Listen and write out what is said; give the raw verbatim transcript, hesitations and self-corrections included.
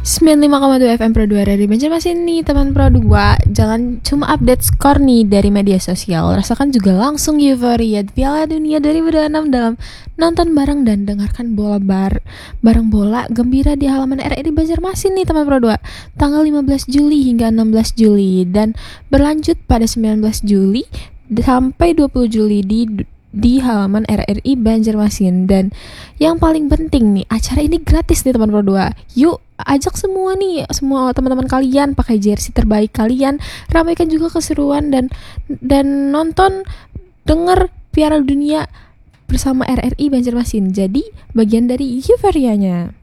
sembilan puluh lima koma dua F M Pro dua dari Banjarmasin nih teman Pro dua. Jangan cuma update skor nih dari media sosial, rasakan juga langsung euforia Piala Dunia dua ribu dua puluh enam dalam nonton bareng dan dengarkan bola bar bareng bola gembira di halaman R R I Banjarmasin nih teman Pro dua. Tanggal lima belas Juli hingga enam belas Juli dan berlanjut pada sembilan belas Juli sampai dua puluh Juli di di halaman R R I Banjarmasin. Dan yang paling penting nih, acara ini gratis nih teman Pro dua. Yuk ajak semua nih, semua teman-teman kalian, pakai jersey terbaik kalian, ramaikan juga keseruan dan dan nonton, denger Piala Dunia bersama R R I Banjarmasin. Jadi bagian dari euforianya.